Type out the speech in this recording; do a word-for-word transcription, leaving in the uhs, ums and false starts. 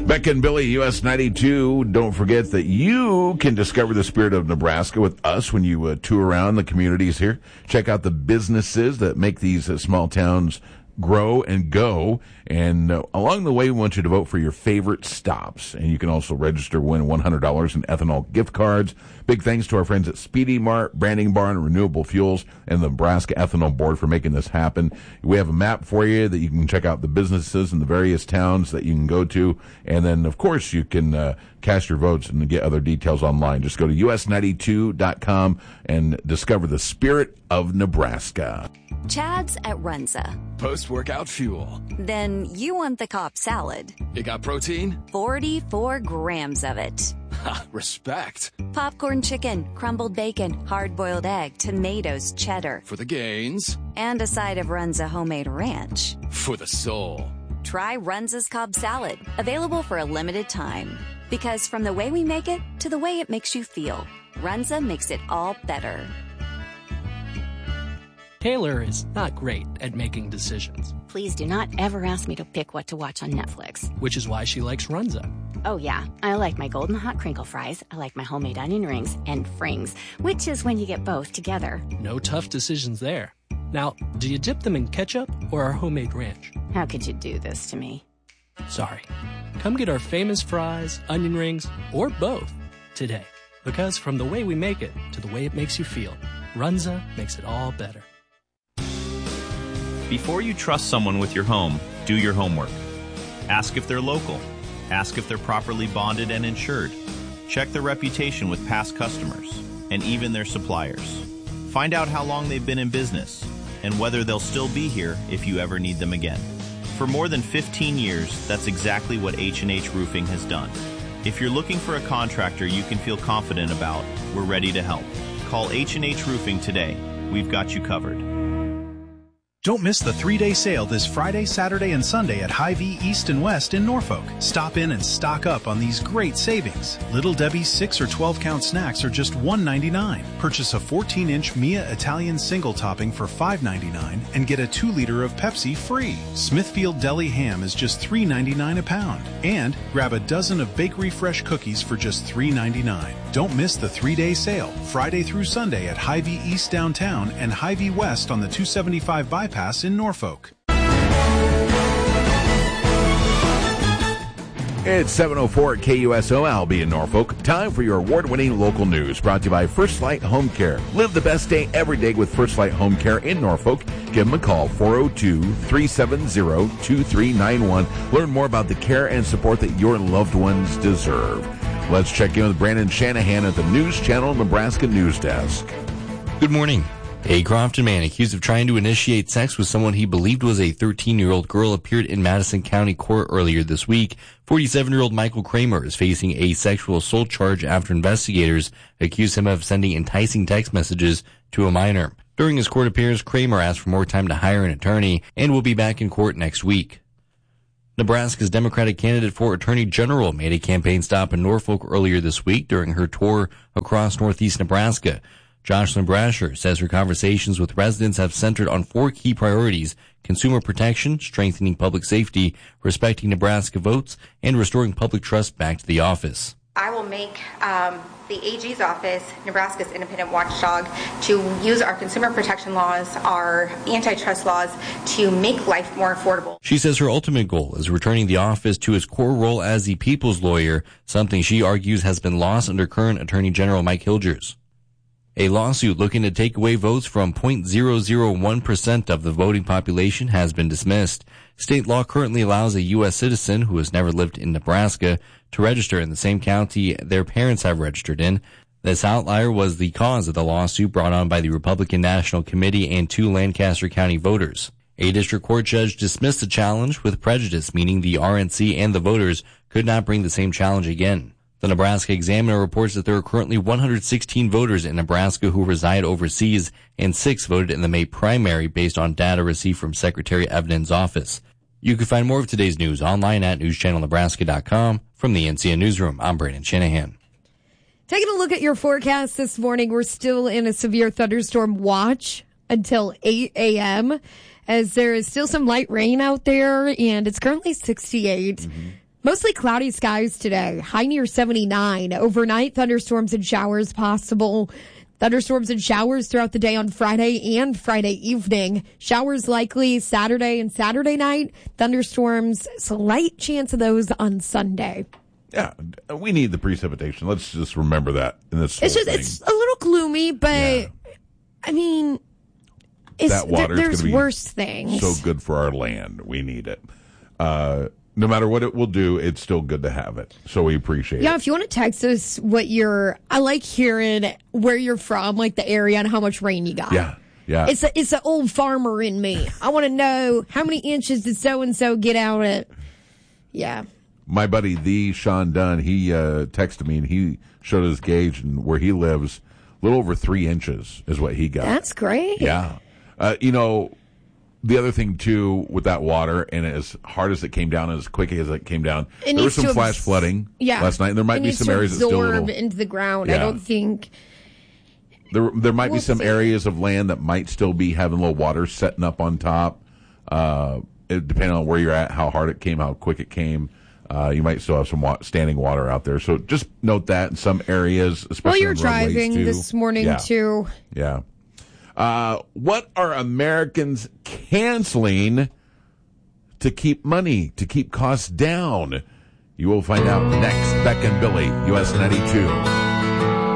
Becca and Billy, U S ninety-two. Don't forget that you can discover the spirit of Nebraska with us when you uh, tour around the communities here. Check out the businesses that make these uh, small towns grow and go. And uh, along the way, we want you to vote for your favorite stops. And you can also register to win one hundred dollars in ethanol gift cards. Big thanks to our friends at Speedy Mart, Branding Barn, Renewable Fuels, and the Nebraska Ethanol Board for making this happen. We have a map for you that you can check out the businesses in the various towns that you can go to. And then, of course, you can uh, cast your votes and get other details online. Just go to U S ninety-two dot com and discover the spirit of Nebraska. Chad's at Runza. Post-workout fuel. Then you want the Cobb salad. It got protein? forty-four grams of it. Ha, respect. Popcorn chicken, crumbled bacon, hard-boiled egg, tomatoes, cheddar. For the gains. And a side of Runza homemade ranch. For the soul. Try Runza's Cobb salad. Available for a limited time. Because from the way we make it to the way it makes you feel, Runza makes it all better. Taylor is not great at making decisions. Please do not ever ask me to pick what to watch on Netflix. Which is why she likes Runza. Oh, yeah. I like my golden hot crinkle fries. I like my homemade onion rings and frings, which is when you get both together. No tough decisions there. Now, do you dip them in ketchup or our homemade ranch? How could you do this to me? Sorry. Come get our famous fries, onion rings, or both today. Because from the way we make it to the way it makes you feel, Runza makes it all better. Before you trust someone with your home, do your homework. Ask if they're local. Ask if they're properly bonded and insured. Check their reputation with past customers and even their suppliers. Find out how long they've been in business and whether they'll still be here if you ever need them again. For more than fifteen years, that's exactly what H and H Roofing has done. If you're looking for a contractor you can feel confident about, we're ready to help. Call H and H Roofing today. We've got you covered. Don't miss the three-day sale this Friday, Saturday, and Sunday at Hy-Vee East and West in Norfolk. Stop in and stock up on these great savings. Little Debbie's six or twelve count snacks are just one ninety-nine. Purchase a fourteen inch Mia Italian single topping for five ninety-nine and get a two liter of Pepsi free. Smithfield Deli ham is just three ninety-nine a pound. And grab a dozen of Bakery Fresh cookies for just three ninety-nine. Don't miss the three-day sale, Friday through Sunday at Hy-Vee East downtown and Hy-Vee West on the two seventy-five bypass in Norfolk. It's seven oh four at K U S O. I'll be in Norfolk. Time for your award-winning local news, brought to you by First Light Home Care. Live the best day every day with First Light Home Care in Norfolk. Give them a call, four oh two, three seven zero, two three nine one. Learn more about the care and support that your loved ones deserve. Let's check in with Brandon Shanahan at the News Channel Nebraska News Desk. Good morning. A Crofton man accused of trying to initiate sex with someone he believed was a thirteen-year-old girl appeared in Madison County Court earlier this week. forty-seven-year-old Michael Kramer is facing a sexual assault charge after investigators accused him of sending enticing text messages to a minor. During his court appearance, Kramer asked for more time to hire an attorney and will be back in court next week. Nebraska's Democratic candidate for Attorney General made a campaign stop in Norfolk earlier this week during her tour across northeast Nebraska. Jocelyn Brasher says her conversations with residents have centered on four key priorities: consumer protection, strengthening public safety, respecting Nebraska votes, and restoring public trust back to the office. I will make um, the A G's office, Nebraska's independent watchdog, to use our consumer protection laws, our antitrust laws, to make life more affordable. She says her ultimate goal is returning the office to its core role as the people's lawyer, something she argues has been lost under current Attorney General Mike Hilgers. A lawsuit looking to take away votes from zero point zero zero one percent of the voting population has been dismissed. State law currently allows a U S citizen who has never lived in Nebraska to register in the same county their parents have registered in. This outlier was the cause of the lawsuit brought on by the Republican National Committee and two Lancaster County voters. A district court judge dismissed the challenge with prejudice, meaning the R N C and the voters could not bring the same challenge again. The Nebraska Examiner reports that there are currently one hundred sixteen voters in Nebraska who reside overseas, and six voted in the May primary based on data received from Secretary Evenen's office. You can find more of today's news online at news channel nebraska dot com. From the N C N Newsroom, I'm Brandon Shanahan. Taking a look at your forecast this morning, we're still in a severe thunderstorm watch until eight a.m. as there is still some light rain out there, and it's currently sixty-eight. Mm-hmm. Mostly cloudy skies today. High near seventy-nine. Overnight, thunderstorms and showers possible. Thunderstorms and showers throughout the day on Friday and Friday evening. Showers likely Saturday and Saturday night. Thunderstorms, slight chance of those on Sunday. Yeah, we need the precipitation. Let's just remember that in this. It's whole just thing. it's a little gloomy, but Yeah. I mean, it's, that water there, is there's gonna be worse things. so good for our land. We need it. Uh, no matter what it will do, it's still good to have it. So we appreciate Yeah, it. if you want to text us what you're, I like hearing where you're from, like the area and how much rain you got. Yeah, yeah. It's a, it's the old farmer in me. I want to know how many inches did so and so get out at. Yeah. My buddy, the Sean Dunn, he uh, texted me and he showed his gauge, and where he lives, a little over three inches is what he got. That's great. Yeah. Uh, you know, the other thing, too, with that water, and as hard as it came down and as quick as it came down, It there was needs some to flash abs- flooding Yeah. last night, and there might It be needs some to areas that still a absorb little... into the ground. I Yeah. don't think. There, there might We'll be some see. areas of land that might still be having a little water setting up on top. Uh, it, depending on where you're at, how hard it came, how quick it came. Uh, you might still have some wa- standing water out there. So just note that in some areas, especially Well, you're on roadways, driving too. this morning, Yeah. too. Yeah. Uh, what are Americans canceling to keep money, to keep costs down? You will find out next. Beck and Billy, U S ninety-two.